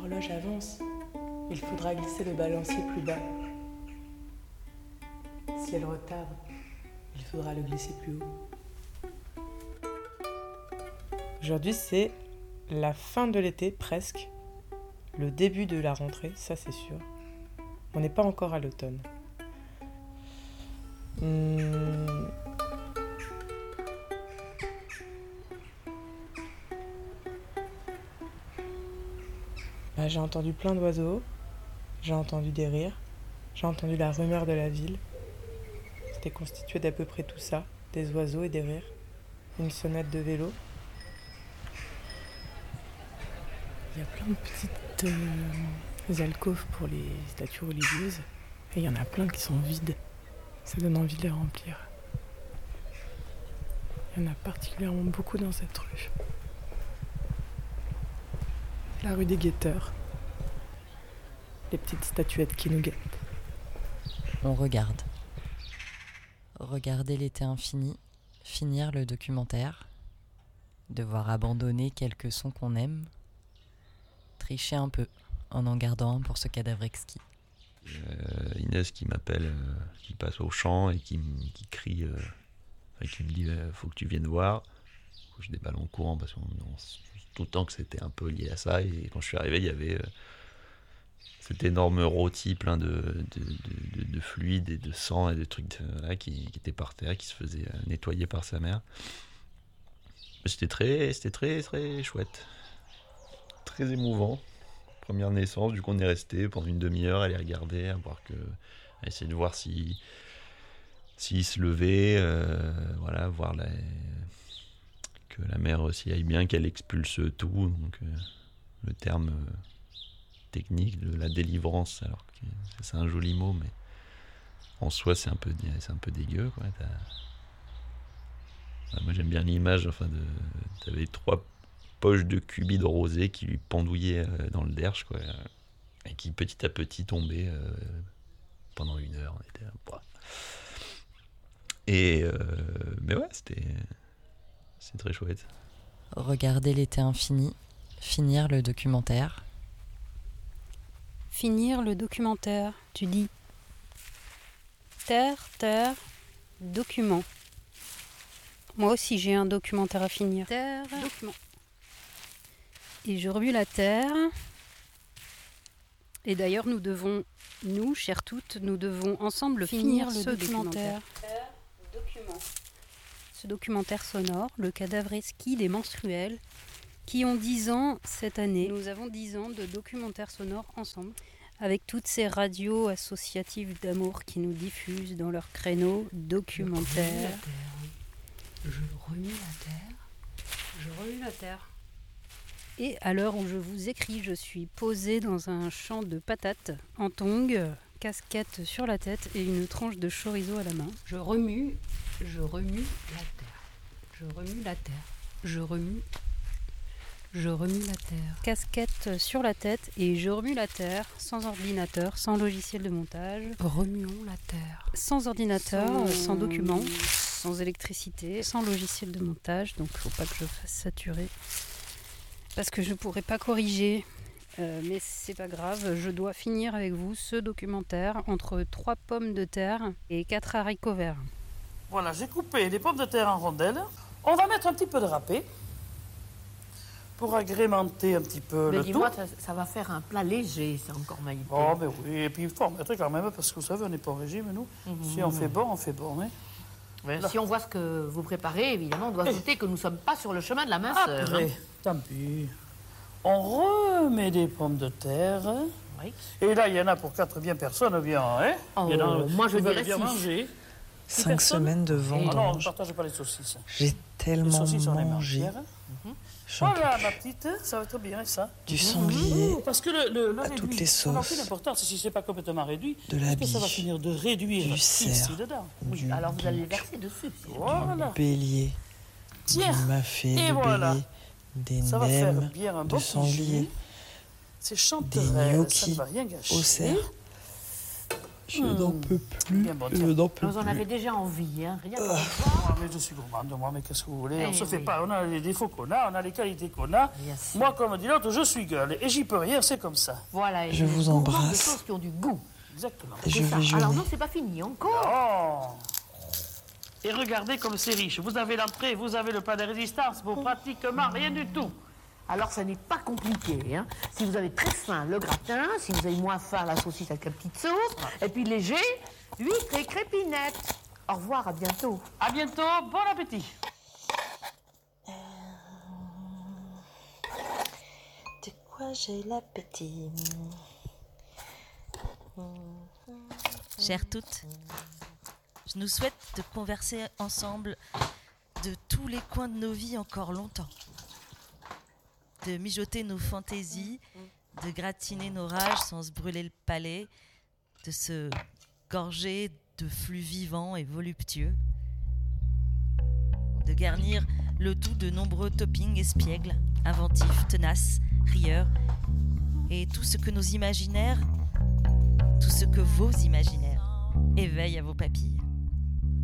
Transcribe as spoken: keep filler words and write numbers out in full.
L'horloge avance. Il faudra glisser le balancier plus bas. Si elle retarde, il faudra le glisser plus haut. Aujourd'hui, c'est la fin de l'été, presque. Le début de la rentrée, ça c'est sûr. On n'est pas encore à l'automne. Hum... Bah, j'ai entendu plein d'oiseaux, j'ai entendu des rires, j'ai entendu la rumeur de la ville. C'était constitué d'à peu près tout ça, des oiseaux et des rires, une sonnette de vélo. Il y a plein de petites euh, alcôves pour les statues religieuses, et il y en a plein qui sont vides. Ça donne envie de les remplir. Il y en a particulièrement beaucoup dans cette rue. La rue des guetteurs. Les petites statuettes qui nous guettent. On regarde. Regarder l'été infini, finir le documentaire, devoir abandonner quelques sons qu'on aime, tricher un peu en en gardant un pour ce cadavre exquis. Euh, Inès qui m'appelle, euh, qui passe au champ et qui, qui crie, euh, et qui me dit euh, faut que tu viennes voir. Faut que je déballe en courant parce qu'on on, tout le temps que c'était un peu lié à ça. Et quand je suis arrivé, il y avait euh, cet énorme rôti plein de, de, de, de, de fluide et de sang et de trucs de, là, qui, qui étaient par terre, qui se faisaient euh, nettoyer par sa mère. C'était très, c'était très, très chouette. Très émouvant. Première naissance, du coup on est resté pendant une demi-heure à les regarder, à voir que, à essayer de voir si s'ils se levaient, euh, voilà, voir la, que la mère aussi aille bien, qu'elle expulse tout, donc euh, le terme euh, technique de la délivrance, alors que c'est un joli mot, mais en soi c'est un peu, c'est un peu dégueu, quoi. T'as... Enfin, moi j'aime bien l'image, enfin de, t'avais trois poche de cubide rosé qui lui pendouillait euh, dans le derche, quoi, et qui petit à petit tombait euh, pendant une heure. On était là, bah. Et euh, mais ouais, c'était c'est très chouette. Regarder l'été infini, finir le documentaire. Finir le documentaire, tu dis. Terre, terre, document. Moi aussi j'ai un documentaire à finir. Terre, document. Et je remue la terre. Et d'ailleurs, nous devons, nous, chères toutes, nous devons ensemble finir, finir le ce documentaire. documentaire. Document. Ce documentaire sonore, le cadavre exquis des menstruels, qui ont dix ans cette année. Nous avons dix ans de documentaire sonore ensemble, avec toutes ces radios associatives d'amour qui nous diffusent dans leur créneau documentaire. Je remue la terre. Je remue la terre. Et à l'heure où je vous écris, je suis posée dans un champ de patates en tongs, casquette sur la tête et une tranche de chorizo à la main. Je remue, je remue la terre. Je remue la terre. Je remue, je remue la terre. Casquette sur la tête et je remue la terre, sans ordinateur, sans logiciel de montage. Remuons la terre. Sans ordinateur, sans, sans document, sans électricité, sans logiciel de montage, donc il ne faut pas que je fasse saturer. Parce que je ne pourrais pas corriger, euh, mais c'est pas grave, je dois finir avec vous ce documentaire entre trois pommes de terre et quatre haricots verts. Voilà, j'ai coupé les pommes de terre en rondelles. On va mettre un petit peu de râpé pour agrémenter un petit peu mais le dis-moi, tout. Ça, ça va faire un plat léger, c'est encore maïté. Oh, ben oui, et puis il faut en mettre quand même, parce que vous savez, on n'est pas au régime, nous. Mmh. Si on fait bon, on fait bon, hein. Ouais, si on voit ce que vous préparez, évidemment, on doit se douter que nous ne sommes pas sur le chemin de la minceur. Après, hein. Tant pis. On remet des pommes de terre. Oui. Et là, il y en a pour quatre bien personnes, bien, hein. Oh, il y en a, moi, je dirais bien six. manger. Cinq semaines de vendange. Ah non, on ne partage pas les saucisses. J'ai tellement les saucisses, mangé. Mm-hmm. Voilà, ma petite, ça va être bien, ça. Du sanglier. Mmh, parce que le, le, le à réduit, toutes les sauces. Alors, l'important, c'est si c'est pas complètement réduit, de la parce biche, que ça va finir de réduire du cerf, dedans. Du alors vous allez les verser dessus. Voilà. Du bélier, Tiens. du mafé, et du voilà. bélier, des ça va faire nems, bien un de bon sanglier, c'est des chanterelles, gnocchis ça ne va rien gâcher. au cerf. Je n'en peux plus. Bien bon, je tiens. n'en peux Vous en plus. avez déjà envie, hein. Rien que Ah, moi, mais je suis gourmande, moi, mais qu'est-ce que vous voulez? Eh On se fait oui. pas, on a les défauts qu'on a, on a les qualités qu'on a. Bien sûr. Moi, comme dit l'autre, je suis gueule, et j'y peux rien, c'est comme ça. Voilà. et Je vous gourmand embrasse. Des choses qui ont du goût. Exactement. Et je C'est ça. vais jeûner. Alors non, c'est pas fini, encore. Oh. Et regardez comme c'est riche. Vous avez l'entrée, vous avez le plat de résistance, pour pratiquement rien du tout. Alors ça n'est pas compliqué, hein. Si vous avez très faim, le gratin. Si vous avez moins faim, la saucisse avec la petite sauce. Et puis léger, huîtres et crépinettes. Au revoir, à bientôt. À bientôt, bon appétit. De quoi j'ai l'appétit? Chères toutes, je nous souhaite de converser ensemble de tous les coins de nos vies encore longtemps. De mijoter nos fantaisies, de gratiner nos rages sans se brûler le palais, de se gorger de flux vivants et voluptueux, de garnir le tout de nombreux toppings espiègles, inventifs, tenaces, rieurs, et tout ce que nos imaginaires, tout ce que vos imaginaires éveillent à vos papilles.